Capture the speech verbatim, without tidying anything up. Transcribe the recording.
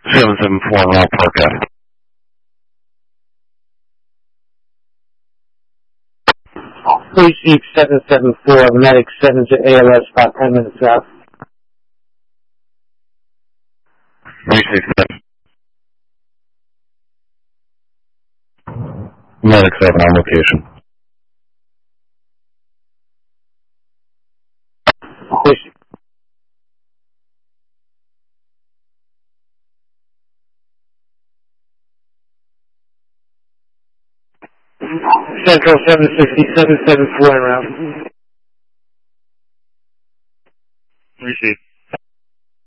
seven seven four on Route Park Ave. Police Chief seven seven four, Medic seven to A L S, about ten minutes out. three six seven. Medic seven on location. Police Central seven sixty, seven seven four en route. Receive.